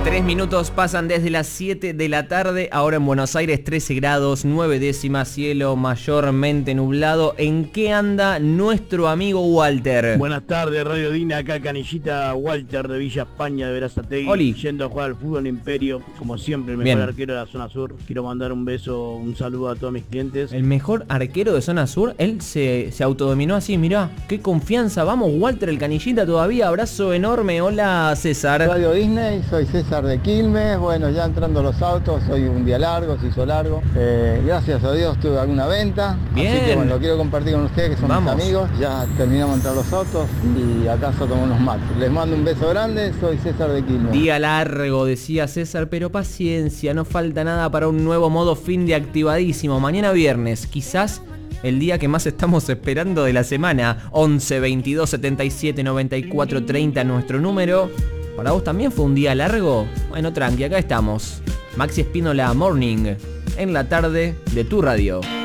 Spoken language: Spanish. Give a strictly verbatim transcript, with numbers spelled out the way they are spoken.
Tres minutos pasan desde las siete de la tarde, ahora en Buenos Aires trece grados, nueve décimas, cielo mayormente nublado. ¿En qué anda nuestro amigo Walter? Buenas tardes, Radio Dina, acá Canillita, Walter de Villa España, de Verazategui. Oli. Yendo a jugar al fútbol Imperio, como siempre, el mejor Bien. arquero de la zona sur. Quiero mandar un beso, un saludo a todos mis clientes. El mejor arquero de zona sur, él se, se autodominó así, mirá, qué confianza. Vamos, Walter, el Canillita todavía, abrazo enorme. Hola, César. Radio Disney, soy César de Quilmes. Bueno, ya entrando a los autos, hoy un día largo, se hizo largo. Eh, gracias a Dios tuve alguna venta. Bien. Así que bueno, lo quiero compartir con ustedes que son Vamos. mis amigos. Ya terminamos de entrar a los autos y acaso tomo unos mates. Les mando un beso grande, soy César de Quilmes. Día largo, decía César, pero paciencia, no falta nada para un nuevo modo fin de activadísimo. Mañana viernes, quizás el día que más estamos esperando de la semana. Once, veintidós, setenta y siete, noventa y cuatro, treinta, nuestro número. ¿Para vos también fue un día largo? Bueno, tranqui, acá estamos. Maxi Espínola Morning, en la tarde de tu radio.